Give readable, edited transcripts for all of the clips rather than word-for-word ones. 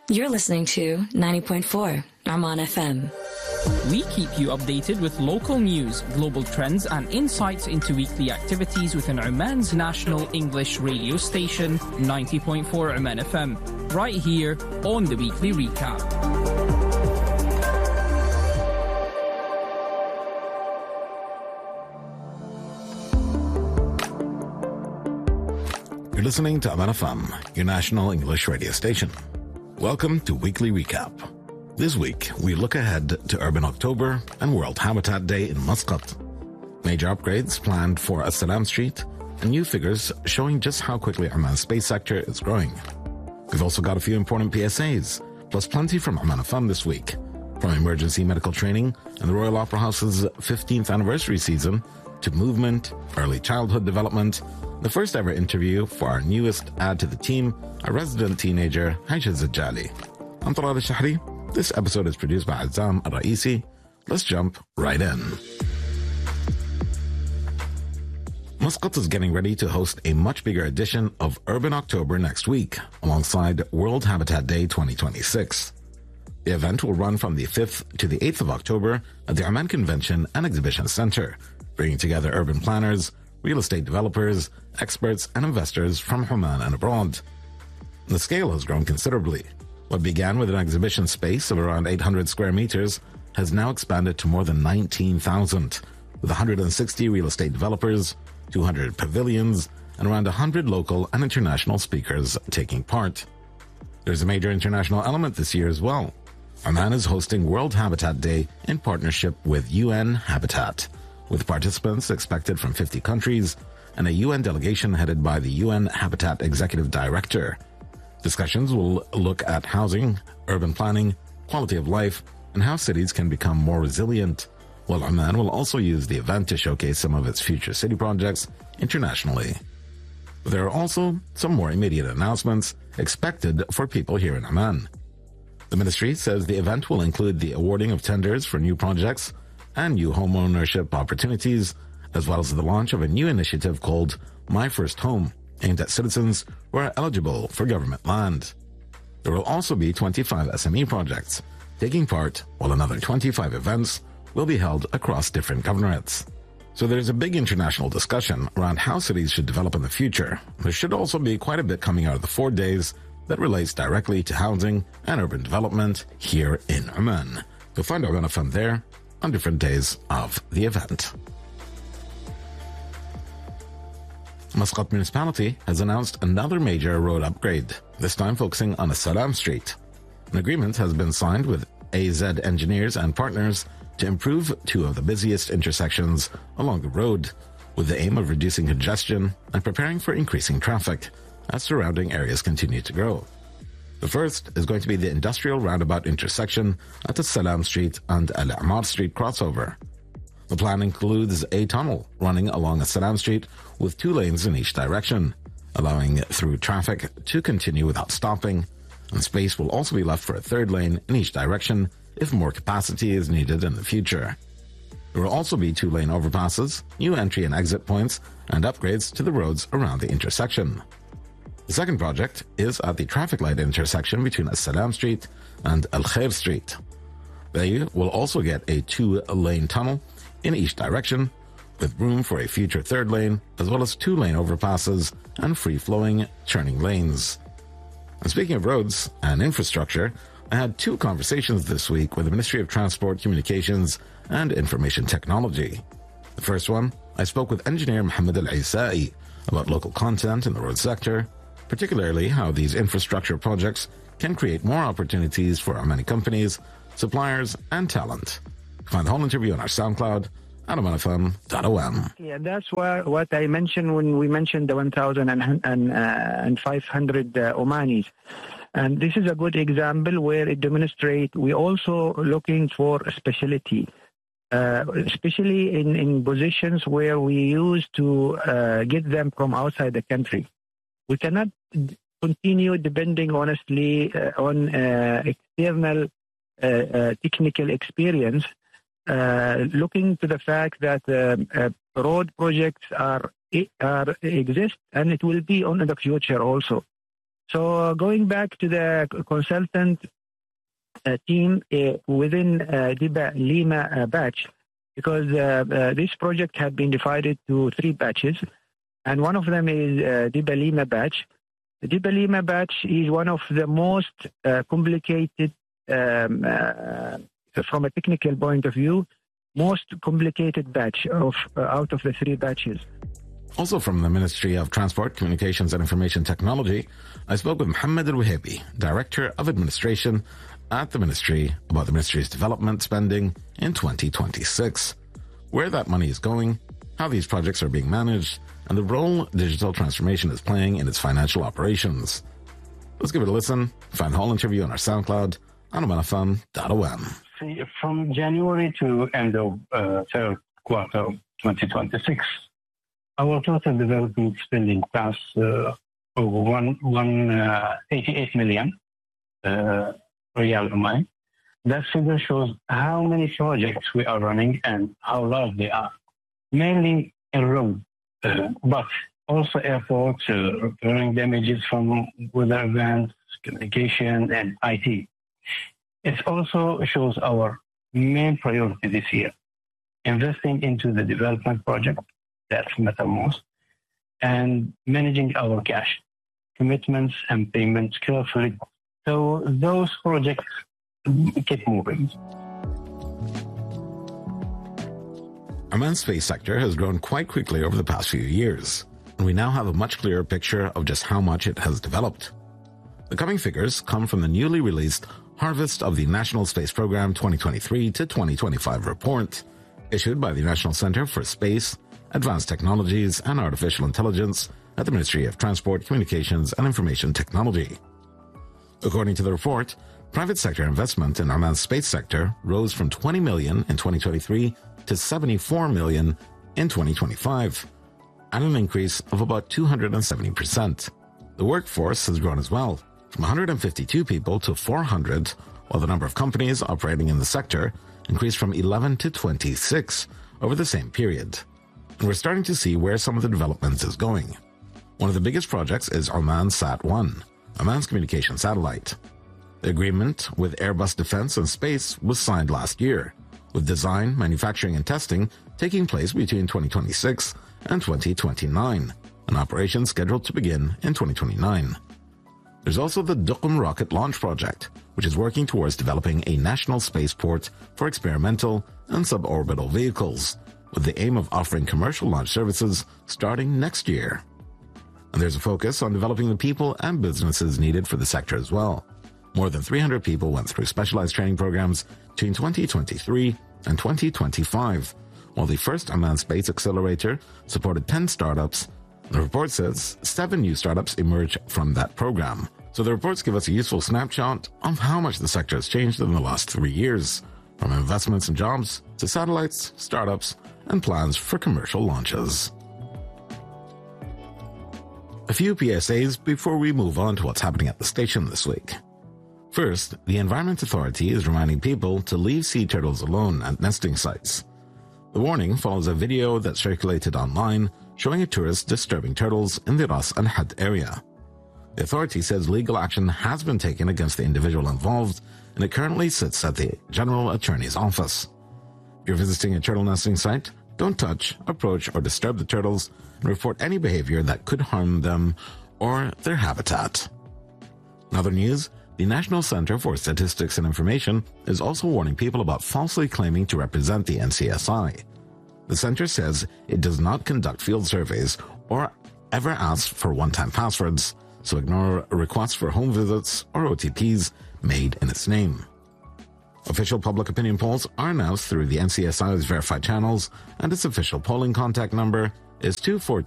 You're listening to 90.4 Arman FM. We keep you updated with local news, global trends, and insights into weekly activities within Oman's national English radio station, 90.4 Oman FM, right here on the Weekly Recap. You're listening to Oman FM, your national English radio station. Welcome to Weekly Recap. This week, we look ahead to Urban October and World Habitat Day in Muscat. Major upgrades planned for As Salam Street and new figures showing just how quickly Oman's space sector is growing. We've also got a few important PSAs, plus plenty from Oman FM this week. From emergency medical training and the Royal Opera House's 15th anniversary season to movement, early childhood development, the first ever interview for our newest add to the team, a resident teenager, Aisha Zajali. I'm Talal Al-Shahri. This episode is produced by Azam Al-Raisi. Let's jump right in. Muscat is getting ready to host a much bigger edition of Urban October next week, alongside World Habitat Day 2026. The event will run from the 5th to the 8th of October at the Oman Convention and Exhibition Center, bringing together urban planners, real estate developers, experts, and investors from Oman and abroad. The scale has grown considerably. What began with an exhibition space of around 800 square meters has now expanded to more than 19,000, with 160 real estate developers, 200 pavilions, and around 100 local and international speakers taking part. There's a major international element this year as well. Oman is hosting World Habitat Day in partnership with UN Habitat, with participants expected from 50 countries and a UN delegation headed by the UN Habitat Executive Director. Discussions will look at housing, urban planning, quality of life, and how cities can become more resilient, while Oman will also use the event to showcase some of its future city projects internationally. There are also some more immediate announcements expected for people here in Oman. The ministry says the event will include the awarding of tenders for new projects and new home ownership opportunities, as well as the launch of a new initiative called My First Home, aimed at citizens who are eligible for government land. There will also be 25 SME projects taking part, while another 25 events will be held across different governorates. So there's a big international discussion around how cities should develop in the future. There should also be quite a bit coming out of the 4 days that relates directly to housing and urban development here in Oman. You'll find Oman FM there on different days of the event. Muscat Municipality has announced another major road upgrade, this time focusing on As Salam Street. An agreement has been signed with AZ engineers and partners to improve 2 of the busiest intersections along the road, with the aim of reducing congestion and preparing for increasing traffic as surrounding areas continue to grow. The first is going to be the industrial roundabout intersection at As Salam Street and Al Amar Street crossover. The plan includes a tunnel running along As Salam Street with 2 lanes in each direction, allowing through traffic to continue without stopping, and space will also be left for a 3rd lane in each direction if more capacity is needed in the future. There will also be 2-lane overpasses, new entry and exit points, and upgrades to the roads around the intersection. The second project is at the traffic light intersection between As Salam Street and Al Khair Street. They will also get a 2-lane tunnel in each direction, with room for a future 3rd lane, as well as 2-lane overpasses and free-flowing turning lanes. And speaking of roads and infrastructure, I had 2 conversations this week with the Ministry of Transport, Communications and Information Technology. The first one, I spoke with engineer Mohammed Al-Isai about local content in the road sector, particularly how these infrastructure projects can create more opportunities for Omani companies, suppliers, and talent. Find the whole interview on our SoundCloud at omanfm.om. Yeah, that's what I mentioned when we mentioned the 1,500 Omanis. And this is a good example where it demonstrates we're also looking for a specialty, especially in positions where we used to get them from outside the country. We cannot continue depending honestly on external technical experience, looking to the fact that road projects are exist and it will be on in the future also. So going back to the consultant team within Diba Lima batch, because this project had been divided to 3 batches, and one of them is Diba Lima batch. The Diba Lima batch is one of the most complicated, from a technical point of view, most complicated batch out of the 3 batches. Also from the Ministry of Transport, Communications and Information Technology, I spoke with Mohammed Al-Wahibi, Director of Administration at the Ministry, about the Ministry's development spending in 2026, where that money is going, how these projects are being managed, and the role digital transformation is playing in its financial operations. Let's give it a listen. Find the whole interview on our SoundCloud on omanfm.om. From January to end of third quarter of 2026, our total development spending passed over 188 million Riyal Oman. That figure shows how many projects we are running and how large they are. Mainly in road, but also airports, repairing damages from weather events, communication, and IT. It also shows our main priority this year, investing into the development project, that's matter most, and managing our cash, commitments and payments carefully, so those projects keep moving. Oman's space sector has grown quite quickly over the past few years, and we now have a much clearer picture of just how much it has developed. The coming figures come from the newly released Harvest of the National Space Program 2023 to 2025 report, issued by the National Center for Space, Advanced Technologies and Artificial Intelligence at the Ministry of Transport, Communications and Information Technology. According to the report, private sector investment in Oman's space sector rose from 20 million in 2023 to 74 million in 2025, at an increase of about 270%. The workforce has grown as well, from 152 people to 400, while the number of companies operating in the sector increased from 11 to 26 over the same period. And we're starting to see where some of the development is going. One of the biggest projects is Oman Sat-1, Oman's communication satellite. The agreement with Airbus Defence and Space was signed last year, with design, manufacturing and testing taking place between 2026 and 2029, an operation scheduled to begin in 2029. There's also the Duqm rocket launch project, which is working towards developing a national spaceport for experimental and suborbital vehicles, with the aim of offering commercial launch services starting next year. And there's a focus on developing the people and businesses needed for the sector as well. More than 300 people went through specialized training programs between 2023 and 2025, while the first Oman Space Accelerator supported 10 startups. The report says 7 new startups emerged from that program. So the reports give us a useful snapshot of how much the sector has changed in the last 3 years, from investments and jobs to satellites, startups, and plans for commercial launches. A few PSAs before we move on to what's happening at the station this week. First, the Environment Authority is reminding people to leave sea turtles alone at nesting sites. The warning follows a video that circulated online showing a tourist disturbing turtles in the Ras Al Had area. The authority says legal action has been taken against the individual involved, and it currently sits at the General Attorney's office. If you're visiting a turtle nesting site, don't touch, approach, or disturb the turtles, and report any behavior that could harm them or their habitat. In other news, the National Center for Statistics and Information is also warning people about falsely claiming to represent the NCSI. The center says it does not conduct field surveys or ever ask for one-time passwords, so ignore requests for home visits or OTPs made in its name. Official public opinion polls are announced through the NCSI's verified channels, and its official polling contact number is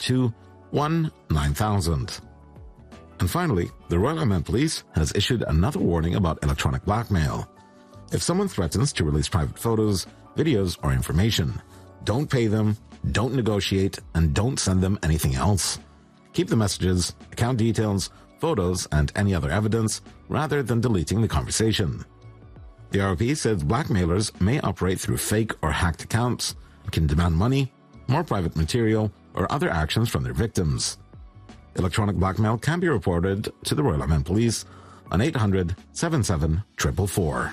242-19000. And finally, the Royal Oman Police has issued another warning about electronic blackmail. If someone threatens to release private photos, videos, or information, don't pay them, don't negotiate, and don't send them anything else. Keep the messages, account details, photos, and any other evidence rather than deleting the conversation. The ROP says blackmailers may operate through fake or hacked accounts and can demand money, more private material, or other actions from their victims. Electronic blackmail can be reported to the Royal Oman Police on 800 77 444.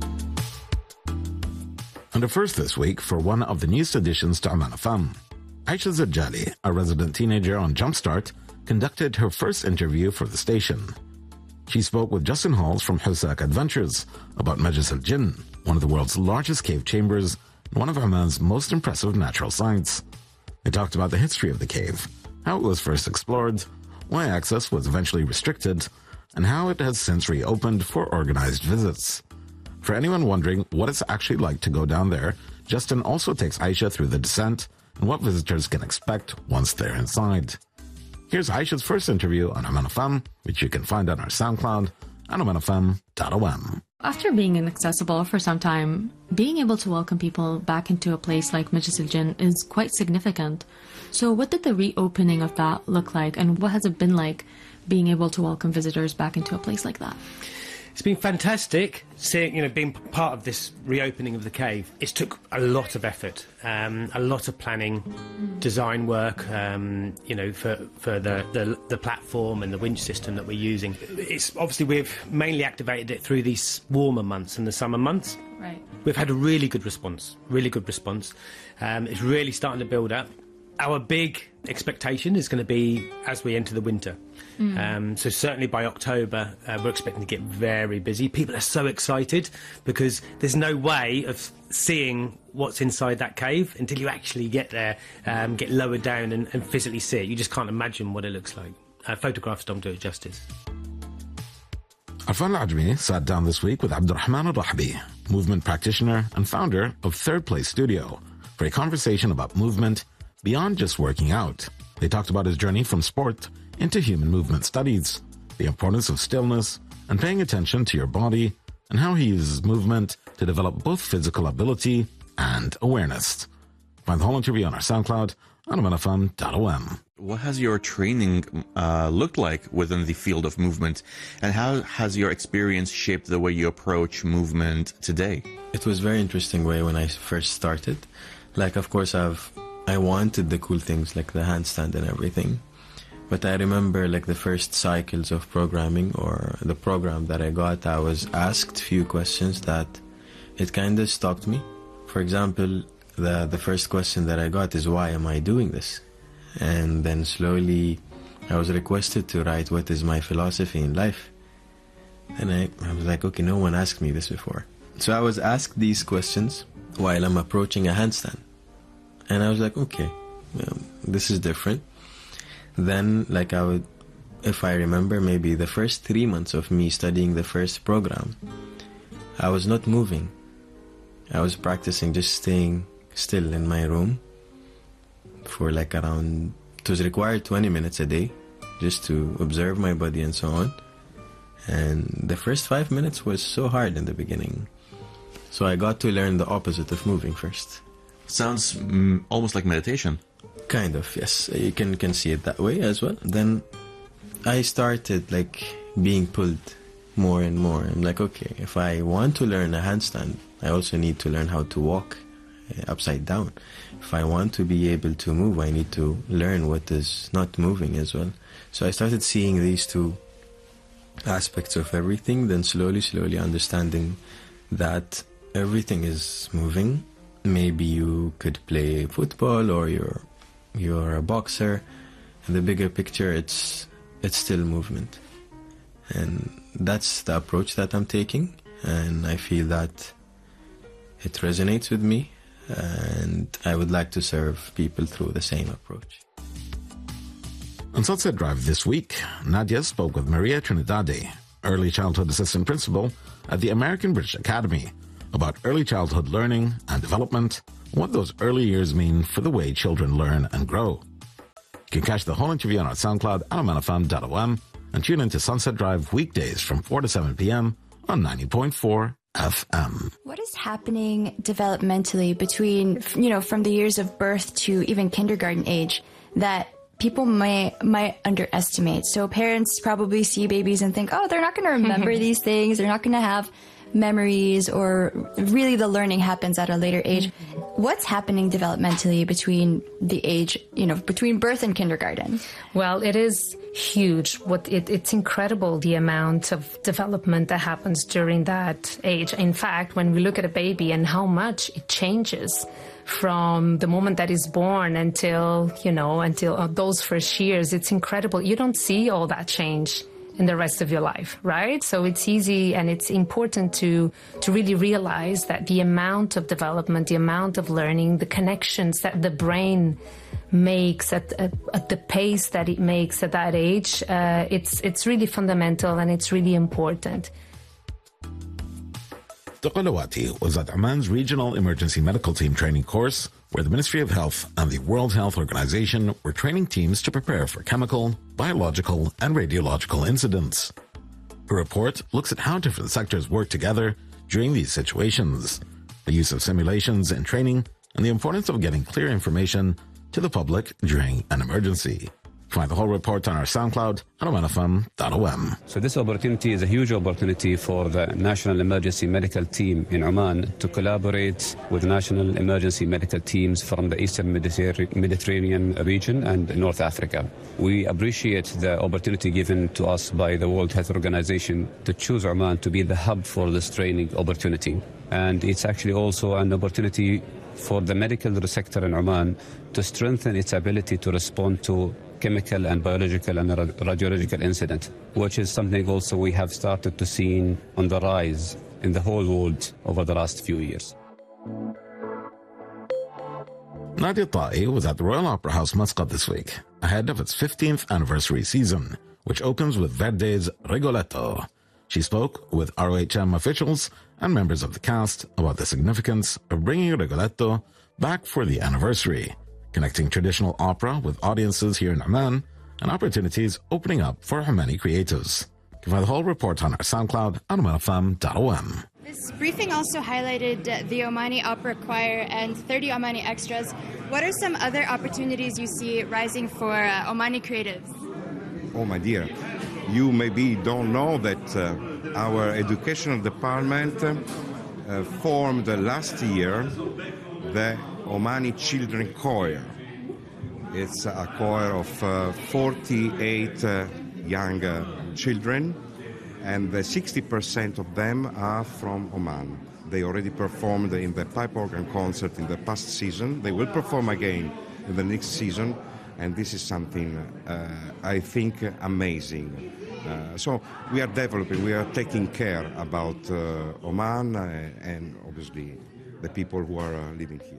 And first this week for one of the newest additions to Oman FM. Aisha Zajali, a resident teenager on Jumpstart, conducted her first interview for the station. She spoke with Justin Halls from Husak Adventures about Majlis Al Jinn, one of the world's largest cave chambers and one of Oman's most impressive natural sites. They talked about the history of the cave, how it was first explored, why access was eventually restricted, and how it has since reopened for organized visits. For anyone wondering what it's actually like to go down there, Justin also takes Aisha through the descent and what visitors can expect once they're inside. Here's Aisha's first interview on Oman FM, which you can find on our SoundCloud and omanfm.om. After being inaccessible for some time, being able to welcome people back into a place like Majlis Al Jinn is quite significant. So what did the reopening of that look like, and what has it been like being able to welcome visitors back into a place like that? It's been fantastic seeing, being part of this reopening of the cave. It took a lot of effort, a lot of planning, design work, for the platform and the winch system that we're using. It's obviously we've mainly activated it through these warmer months and the summer months. Right. We've had a really good response. It's really starting to build up. Our big expectation is going to be as we enter the winter. So certainly by October, we're expecting to get very busy. People are so excited because there's no way of seeing what's inside that cave until you actually get there, get lowered down and physically see it. You just can't imagine what it looks like. Photographs don't do it justice. Arfan Al-Ajmi sat down this week with Abdurrahman Al-Rahbi, movement practitioner and founder of Third Place Studio, for a conversation about movement beyond just working out. They talked about his journey from sport into human movement studies, the importance of stillness and paying attention to your body, and how he uses movement to develop both physical ability and awareness. Find the whole interview on our SoundCloud on omanfm.om. What has your training looked like within the field of movement, and how has your experience shaped the way you approach movement today? It was very interesting way when I first started. Of course, I wanted the cool things like the handstand and everything. But I remember the first cycles of programming or the program that I got, I was asked few questions that it kind of stopped me. For example, the first question that I got is, why am I doing this? And then slowly I was requested to write what is my philosophy in life. And I was like, okay, no one asked me this before. So I was asked these questions while I'm approaching a handstand. And I was like, okay, this is different. Then, if I remember, maybe the first 3 months of me studying the first program, I was not moving. I was practicing just staying still in my room for around, it was required 20 minutes a day just to observe my body and so on. And the first 5 minutes was so hard in the beginning. So I got to learn the opposite of moving first. Sounds almost like meditation. Kind of, yes. You can see it that way as well. Then I started being pulled more and more. I'm like, okay, if I want to learn a handstand, I also need to learn how to walk upside down. If I want to be able to move, I need to learn what is not moving as well. So I started seeing these two aspects of everything, then slowly understanding that everything is moving. Maybe you could play football or you're a boxer. In the bigger picture, it's still movement. And that's the approach that I'm taking. And I feel that it resonates with me. And I would like to serve people through the same approach. On Sunset Drive this week, Nadia spoke with Maria Trinidade, Early Childhood Assistant Principal at the American British Academy, about early childhood learning and development, and what those early years mean for the way children learn and grow. You can catch the whole interview on our SoundCloud at omanfm.om and tune into Sunset Drive weekdays from 4 to 7 p.m. on 90.4 FM. What is happening developmentally between, from the years of birth to even kindergarten age that people might underestimate? So parents probably see babies and think, oh, they're not going to remember these things. They're not going to have memories, or really the learning happens at a later age. What's happening developmentally between the age, between birth and kindergarten? Well, it is huge. It's incredible the amount of development that happens during that age. In fact, when we look at a baby and how much it changes from the moment that is born until those first years, it's incredible. You don't see all that change in the rest of your life, right? So it's easy and it's important to really realize that the amount of development, the amount of learning, the connections that the brain makes at the pace that it makes at that age, it's really fundamental and it's really important. Taqalawati was at Oman's Regional Emergency Medical Team Training course, where the Ministry of Health and the World Health Organization were training teams to prepare for chemical, biological, and radiological incidents. Her report looks at how different sectors work together during these situations, the use of simulations in training, and the importance of getting clear information to the public during an emergency. Find the whole report on our SoundCloud at omanfm.om. So this opportunity is a huge opportunity for the National Emergency Medical Team in Oman to collaborate with national emergency medical teams from the Eastern Mediterranean region and North Africa. We appreciate the opportunity given to us by the World Health Organization to choose Oman to be the hub for this training opportunity. And it's actually also an opportunity for the medical sector in Oman to strengthen its ability to respond to chemical and biological and radiological incident, which is something also we have started to see on the rise in the whole world over the last few years. Nadia Ta'i was at the Royal Opera House Muscat this week, ahead of its 15th anniversary season, which opens with Verdi's Rigoletto. She spoke with ROHM officials and members of the cast about the significance of bringing Rigoletto back for the anniversary, connecting traditional opera with audiences here in Oman, and opportunities opening up for Omani creatives. You can find the whole report on our SoundCloud at omanfm.om. This briefing also highlighted the Omani Opera Choir and 30 Omani extras. What are some other opportunities you see rising for Omani creatives? Oh, my dear, you maybe don't know that our educational department formed last year the Omani Children Choir. It's a choir of 48 young children, and 60% of them are from Oman. They already performed in the pipe organ concert in the past season. They will perform again in the next season, and this is something I think amazing. So we are developing, we are taking care about Oman and obviously the people who are living here.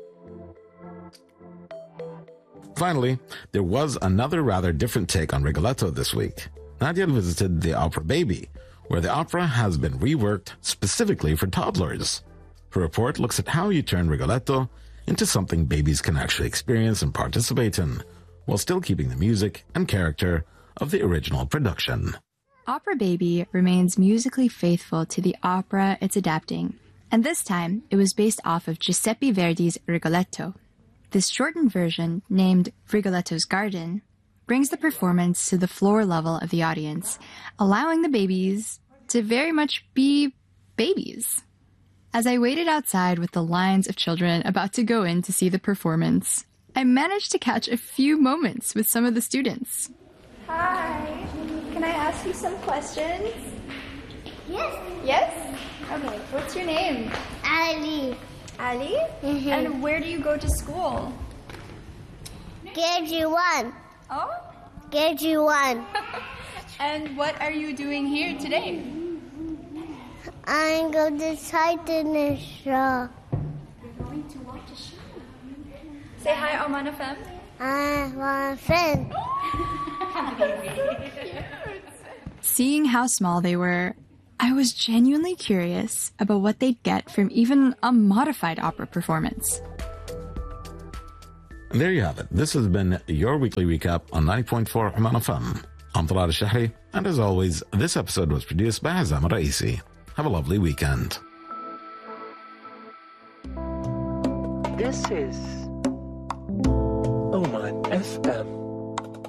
Finally, there was another rather different take on Rigoletto this week. Nadia visited the Opera Baby, where the opera has been reworked specifically for toddlers. Her report looks at how you turn Rigoletto into something babies can actually experience and participate in, while still keeping the music and character of the original production. Opera Baby remains musically faithful to the opera it's adapting, and this time it was based off of Giuseppe Verdi's Rigoletto. This shortened version, named Rigoletto's Garden, brings the performance to the floor level of the audience, allowing the babies to very much be babies. As I waited outside with the lines of children about to go in to see the performance, I managed to catch a few moments with some of the students. Hi, can I ask you some questions? Yes. Yes? Okay, what's your name? Ali. Ali? Mm-hmm. And where do you go to school? KG1. Oh? KG1. And what are you doing here today? I'm going to sight in the show. You're going to watch a show. Say hi, Oman FM. Oman FM. Seeing how small they were, I was genuinely curious about what they'd get from even a modified opera performance. And there you have it. This has been your weekly recap on 90.4 Oman FM. I'm Talal Shahri, and as always, this episode was produced by Azam Raisi. Have a lovely weekend. This is Oman FM.